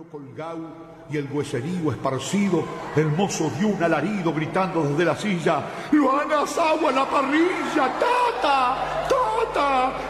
colgado y el hueserío esparcido, el mozo dio un alarido gritando desde la silla: ¡lo han asado a la parrilla, tata! ¡Tata!